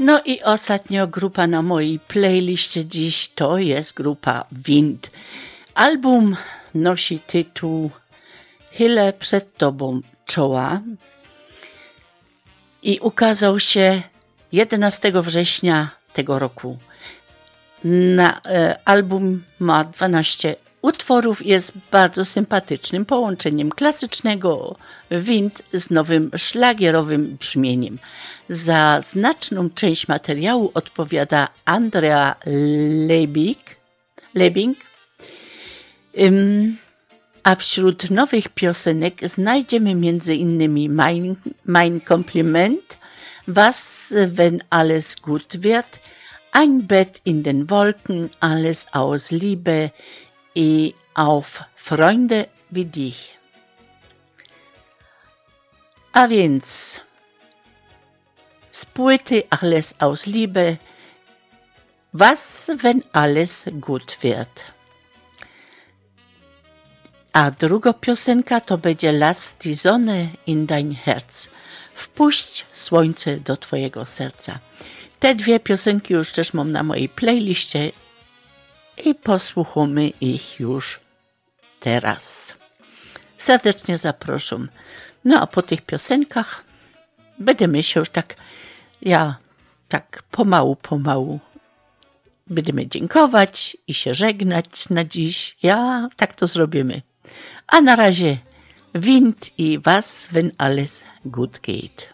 No i ostatnia grupa na mojej playliście dziś to jest grupa Wind. Album nosi tytuł Chylę przed tobą czoła i ukazał się 11 września tego roku. Album ma 12 utworów, jest bardzo sympatycznym połączeniem klasycznego Wind z nowym szlagierowym brzmieniem. Za znaczną część materiału odpowiada Andrea Lebing, a wśród nowych piosenek znajdziemy m.in. Mein Kompliment, Was, wenn alles gut wird, Ein Bett in den Wolken, Alles aus Liebe i Auf Freunde wie dich. A więc z płyty Alles aus Liebe, Was, wenn alles gut wird. A druga piosenka to będzie Lass die Sonne in dein Herz. Wpuść słońce do twojego serca. Te dwie piosenki już też mam na mojej playliście i posłuchamy ich już teraz. Serdecznie zapraszam. No a po tych piosenkach będziemy się już tak pomału będziemy dziękować i się żegnać na dziś. Tak to zrobimy. A na razie Wind i Was, wenn alles gut geht.